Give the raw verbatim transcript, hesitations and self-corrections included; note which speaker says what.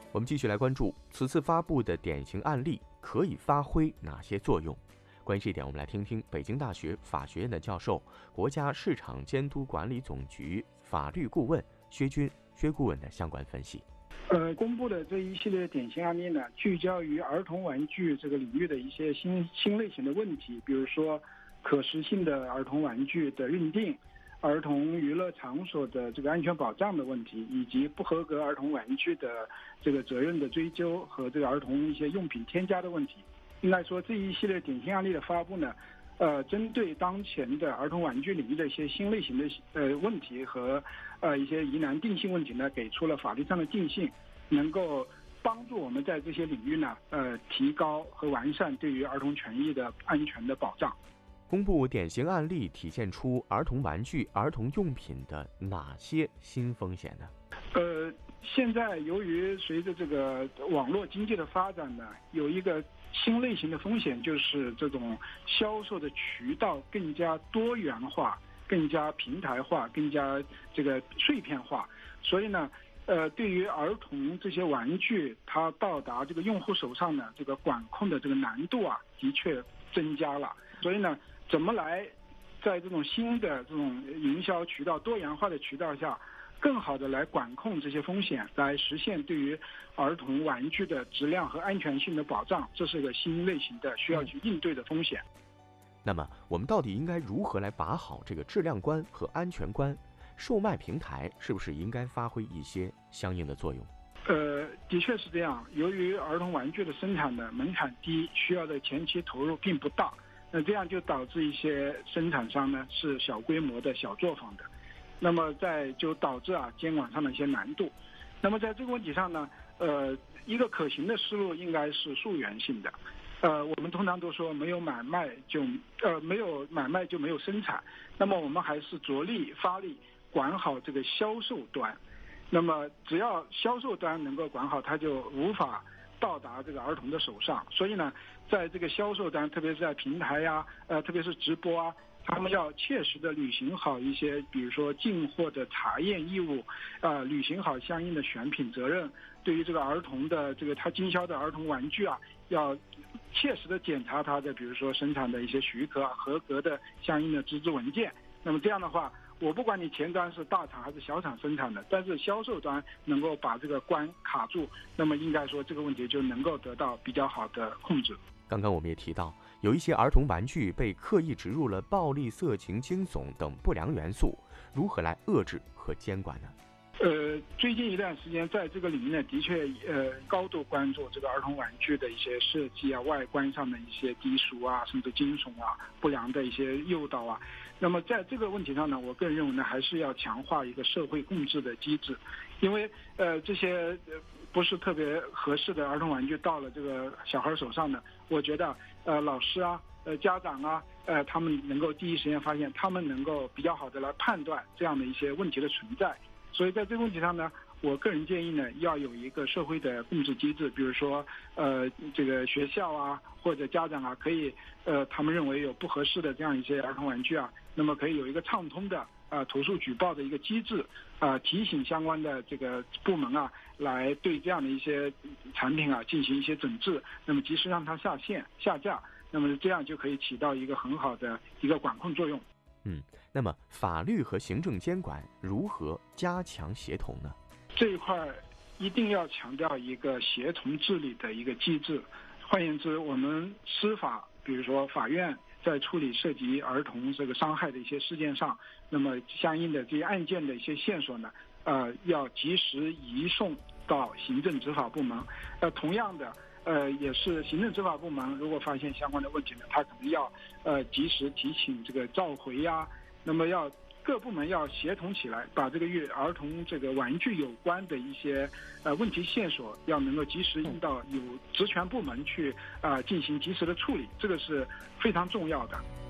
Speaker 1: 我们继续来关注此次发布的典型案例可以发挥哪些作用。关于这一点，我们来听听北京大学法学院的教授、国家市场监督管理总局法律顾问薛军薛顾问的相关分析。
Speaker 2: 呃，公布的这一系列典型案例呢，聚焦于儿童玩具这个领域的一些新新类型的问题，比如说可食性的儿童玩具的认定、儿童娱乐场所的这个安全保障的问题，以及不合格儿童玩具的这个责任的追究和这个儿童一些用品添加的问题。应该说，这一系列典型案例的发布呢，呃，针对当前的儿童玩具领域的一些新类型的呃问题和呃一些疑难定性问题呢，给出了法律上的定性，能够帮助我们在这些领域呢，呃，提高和完善对于儿童权益的安全的保障。
Speaker 1: 公布典型案例体现出儿童玩具、儿童用品的哪些新风险呢？
Speaker 2: 呃，现在由于随着这个网络经济的发展呢，有一个新类型的风险，就是这种销售的渠道更加多元化、更加平台化、更加这个碎片化，所以呢，呃，对于儿童这些玩具，它到达这个用户手上呢，这个管控的这个难度啊，的确增加了。所以呢，怎么来在这种新的这种营销渠道、多元化的渠道下，更好的来管控这些风险，来实现对于儿童玩具的质量和安全性的保障，这是个新类型的需要去应对的风险。
Speaker 1: 那么，我们到底应该如何来把好这个质量关和安全关？售卖平台是不是应该发挥一些相应的作用？
Speaker 2: 呃，的确是这样。由于儿童玩具的生产的门槛低，需要的前期投入并不大，那这样就导致一些生产商呢是小规模的小作坊的。那么在就导致啊监管上的一些难度。那么在这个问题上呢，呃，一个可行的思路应该是溯源性的。呃，我们通常都说没有买卖就呃没有买卖就没有生产，那么我们还是着力发力管好这个销售端。那么只要销售端能够管好，它就无法到达这个儿童的手上。所以呢，在这个销售端，特别是在平台呀、呃，特别是直播啊。他们要切实的履行好一些，比如说进货的查验义务，呃，履行好相应的选品责任。对于这个儿童的这个他经销的儿童玩具啊，要切实的检查他的，比如说生产的一些许可啊、合格的相应的资质文件。那么这样的话，我不管你前端是大厂还是小厂生产的，但是销售端能够把这个关卡住，那么应该说这个问题就能够得到比较好的控制。
Speaker 1: 刚刚我们也提到，有一些儿童玩具被刻意植入了暴力、色情、惊悚等不良元素，如何来遏制和监管呢？
Speaker 2: 呃，最近一段时间，在这个领域呢，的确呃高度关注这个儿童玩具的一些设计啊、外观上的一些低俗啊，甚至惊悚啊、不良的一些诱导啊。那么在这个问题上呢，我个人认为呢，还是要强化一个社会共治的机制，因为呃这些不是特别合适的儿童玩具到了这个小孩手上呢，我觉得呃老师啊、呃家长啊，呃他们能够第一时间发现，他们能够比较好的来判断这样的一些问题的存在。所以在这个问题上呢，我个人建议呢，要有一个社会的控制机制，比如说，呃，这个学校啊，或者家长啊，可以，呃，他们认为有不合适的这样一些儿童玩具啊，那么可以有一个畅通的啊、呃、投诉举报的一个机制啊、呃，提醒相关的这个部门啊，来对这样的一些产品啊进行一些整治，那么及时让它下线下架，那么这样就可以起到一个很好的一个管控作用。
Speaker 1: 嗯，那么法律和行政监管如何加强协同呢？
Speaker 2: 这一块一定要强调一个协同治理的一个机制。换言之，我们司法，比如说法院在处理涉及儿童这个伤害的一些事件上，那么相应的这些案件的一些线索呢，呃，要及时移送到行政执法部门。呃，同样的。呃，也是行政执法部门如果发现相关的问题呢，他可能要呃及时提请这个召回呀、啊，那么要各部门要协同起来，把这个与儿童这个玩具有关的一些呃问题线索，要能够及时引导有职权部门去啊、呃、进行及时的处理，这个是非常重要的。